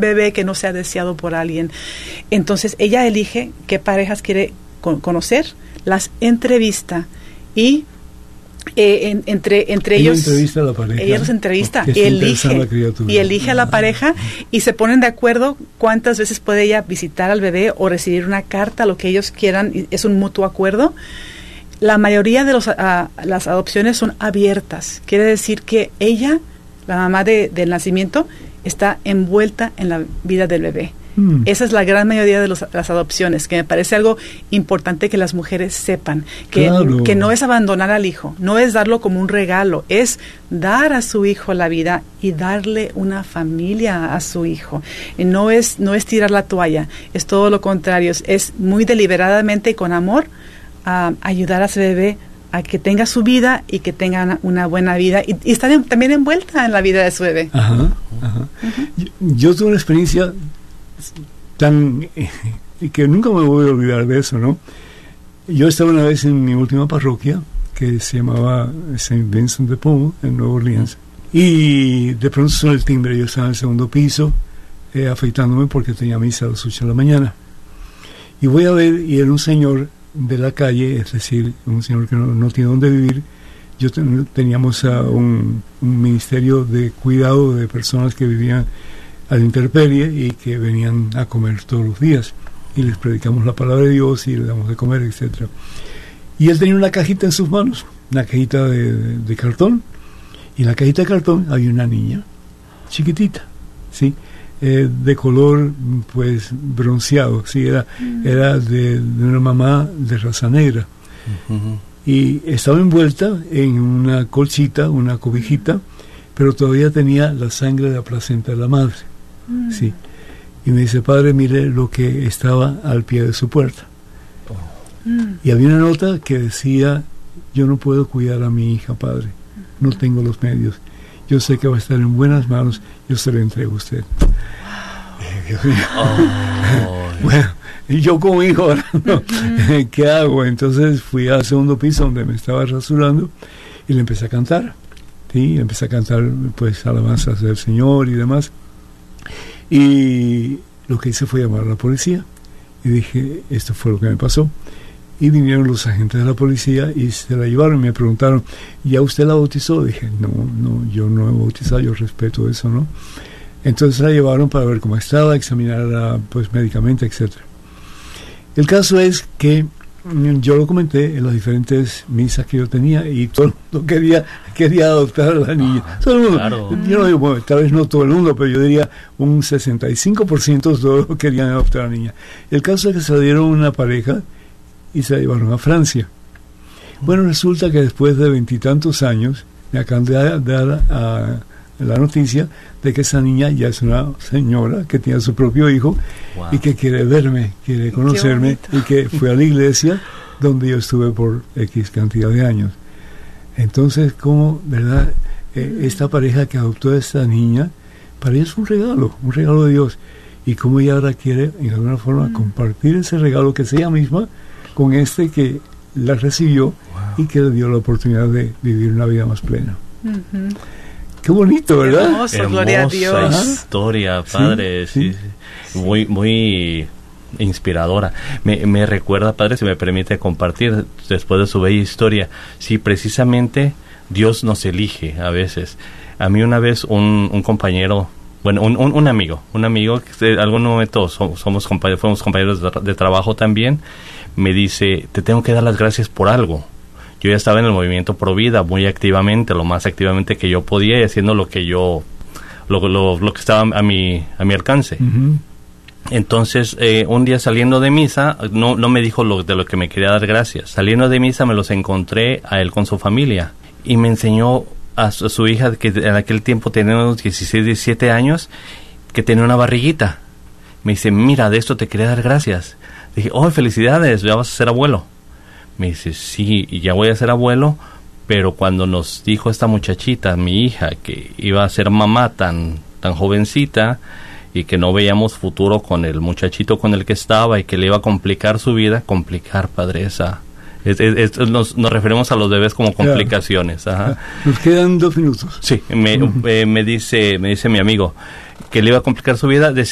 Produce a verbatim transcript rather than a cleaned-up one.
bebé que no sea deseado por alguien. Entonces ella elige qué parejas quiere con- conocer, las entrevista y eh, en, entre entre ella ellos entrevista a la pareja, ella los entrevista porque y está interesada en la elige criatura. y elige a la pareja y se ponen de acuerdo cuántas veces puede ella visitar al bebé o recibir una carta, lo que ellos quieran, y es un mutuo acuerdo. La mayoría de los, a, las adopciones son abiertas, quiere decir que ella, la mamá de, del nacimiento, está envuelta en la vida del bebé. Mm. Esa es la gran mayoría de los, las adopciones, que me parece algo importante que las mujeres sepan, que, claro. que no es abandonar al hijo, no es darlo como un regalo, es dar a su hijo la vida y darle una familia a su hijo. Y no es, no es tirar la toalla, es todo lo contrario, es, es muy deliberadamente y con amor a ayudar a ese bebé a que tenga su vida y que tenga una, una buena vida y, y estar en, también envuelta en la vida de su bebé. Ajá, ajá. Uh-huh. yo, yo tuve una experiencia tan eh, que nunca me voy a olvidar de eso, ¿no? Yo estaba una vez en mi última parroquia que se llamaba Saint Vincent de Paul en Nueva Orleans y de pronto sonó el timbre. Yo estaba en el segundo piso eh, afeitándome porque tenía misa a las ocho de la mañana y voy a ver y era un señor de la calle, es decir, un señor que no, no tiene dónde vivir. Yo ten, teníamos uh, un, un ministerio de cuidado de personas que vivían a la intemperie y que venían a comer todos los días y les predicamos la palabra de Dios y les damos de comer, etcétera. Y él tenía una cajita en sus manos, una cajita de, de, de cartón, y en la cajita de cartón había una niña chiquitita, ¿sí? Eh, de color pues bronceado, sí, era, mm. era de, de una mamá de raza negra. Uh-huh. Y estaba envuelta en una colchita, una cobijita, pero todavía tenía la sangre de la placenta de la madre. Mm. Sí. Y me dice, padre, mire lo que estaba al pie de su puerta. Oh. Mm. Y había una nota que decía, yo no puedo cuidar a mi hija, padre, no tengo los medios. Yo sé que va a estar en buenas manos, yo se lo entrego a usted. Dios mío. Oh, bueno, y yo como hijo, ahora no, ¿qué hago? Entonces fui al segundo piso donde me estaba rasurando y le empecé a cantar, ¿sí? Empecé a cantar pues alabanzas del Señor y demás. Y lo que hice fue llamar a la policía y dije, esto fue lo que me pasó. Y vinieron los agentes de la policía y se la llevaron y me preguntaron, ¿ya usted la bautizó? Dije, no, no, yo no he bautizado, yo respeto eso, ¿no? Entonces la llevaron para ver cómo estaba, examinarla pues médicamente, etcétera. El caso es que yo lo comenté en las diferentes misas que yo tenía y todo el mundo quería, quería adoptar a la niña. Ah, todo el mundo, claro. Yo no digo, bueno, tal vez no todo el mundo, pero yo diría un sesenta y cinco por ciento de todos querían adoptar a la niña. El caso es que se la dieron una pareja y se la llevaron a Francia. Bueno, resulta que después de veintitantos años me acaban de dar a la noticia de que esa niña ya es una señora que tiene su propio hijo. Wow. Y que quiere verme, quiere conocerme y que fue a la iglesia donde yo estuve por X cantidad de años. Entonces, como, ¿verdad? Eh, esta pareja que adoptó a esta niña, para ella es un regalo, un regalo de Dios. Y como ella ahora quiere, en alguna forma, mm. compartir ese regalo que es ella misma con este que la recibió. Wow. Y que le dio la oportunidad de vivir una vida más plena. Mm-hmm. Qué bonito, ¿verdad? Hermoso, hermosa gloria a Dios. Historia, padre, sí, sí, sí. Muy, muy inspiradora. Me, me recuerda, padre, si me permite compartir después de su bella historia. Sí, precisamente Dios nos elige a veces. A mí una vez un, un compañero, bueno, un, un, un amigo, un amigo que en algún momento somos, somos compañeros, fuimos compañeros de, de trabajo también, me dice, te tengo que dar las gracias por algo. Yo ya estaba en el movimiento Pro Vida muy activamente, lo más activamente que yo podía y haciendo lo que yo, lo, lo, lo que estaba a mi, a mi alcance. Uh-huh. Entonces, eh, un día saliendo de misa, no, no me dijo lo, de lo que me quería dar gracias. Saliendo de misa me los encontré a él con su familia y me enseñó a su, a su hija, que en aquel tiempo tenía unos dieciséis, diecisiete años, que tenía una barriguita. Me dice, mira, de esto te quería dar gracias. Dije, oh, felicidades, ya vas a ser abuelo. Me dice, sí, y ya voy a ser abuelo, pero cuando nos dijo esta muchachita, mi hija, que iba a ser mamá tan, tan jovencita y que no veíamos futuro con el muchachito con el que estaba y que le iba a complicar su vida, complicar, padre, esa... Es, es, es, nos, nos referimos a los bebés como complicaciones. Ajá. Nos quedan dos minutos. Sí, me, uh-huh. eh, me dice me dice mi amigo que le iba a complicar su vida.